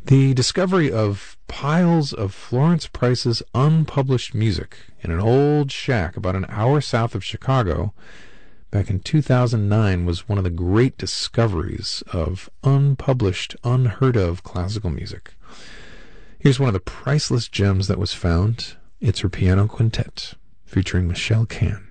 The discovery of piles of Florence Price's unpublished music in an old shack about an hour south of Chicago back in 2009 was one of the great discoveries of unpublished, unheard-of classical music. Here's one of the priceless gems that was found. It's her piano quintet, featuring Michelle Kahn.